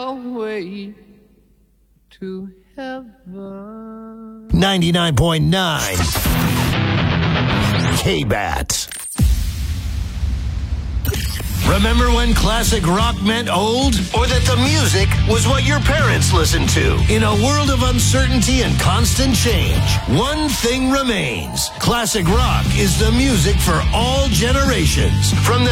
your way to heaven. 99.9 K-Bat. Remember when classic rock meant old? Or that the music was what your parents listened to? In a world of uncertainty and constant change, one thing remains. Classic rock is the music for all generations. From the